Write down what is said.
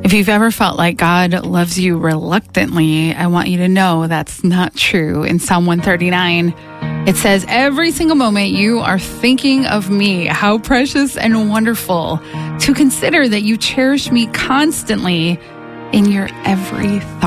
If you've ever felt like God loves you reluctantly, I want you to know that's not true. In Psalm 139, it says, every single moment you are thinking of me, how precious and wonderful to consider that you cherish me constantly in your every thought.